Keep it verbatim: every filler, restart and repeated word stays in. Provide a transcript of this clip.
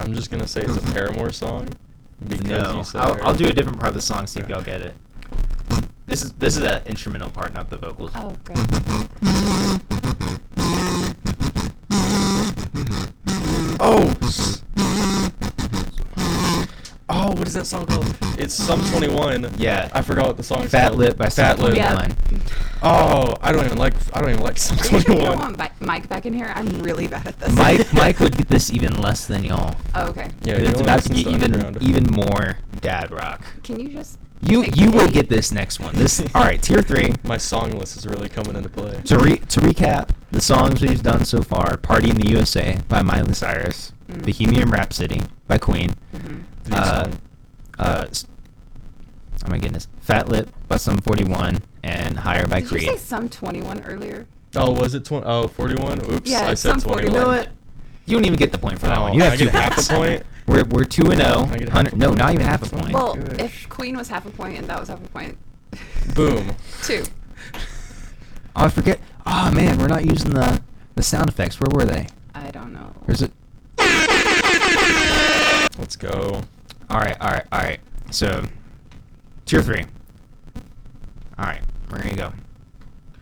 I'm just gonna say it's a Paramore song. Because No, you said I'll, Paramore. I'll do a different part of the song. See if y'all get it. This is this is the instrumental part, not the vocals. Oh, great. Oh. Oh, what is that song called? It's Sum twenty-one. Yeah. I forgot what the song is Fat called. Lip by Fat Sum Lip. Yeah. Oh, I don't even like. I don't even like Sum Are you sure you don't twenty-one. want Bi- Mike back in here? I'm really bad at this. Mike Mike would get this even less than y'all. Oh, okay. Yeah, it's you about to listen get to even Underground. even more dad rock. Can you just? You pick you will a- get this next one. This all right. Tier three. My song list is really coming into play. To re to recap the songs we've done so far: "Party in the U S A" by Miley Cyrus, Mm. "Bohemian Rhapsody" by Queen, Mhm. Theme uh, song. uh, s- oh my goodness, "Fat Lip" by Sum forty-one, and "Higher" by Did you Creed. say Sum twenty-one earlier? Oh, was it twenty? Oh, forty-one. Oops, Yeah, I it's said Sum twenty-one. forty-one. You know what? You don't even get the point for that Oh, one. You I have get two half points. a point? We're we're two and zero. I get half a Hundred- No, point. not even half a That's point. Well, Gosh. if Queen was half a point and that was half a point, Boom. two. Oh, I forget. Oh man, we're not using the the sound effects. Where were they? I don't know. Where's it? Let's go. All right, all right, all right. So, tier three. All right, we're gonna go.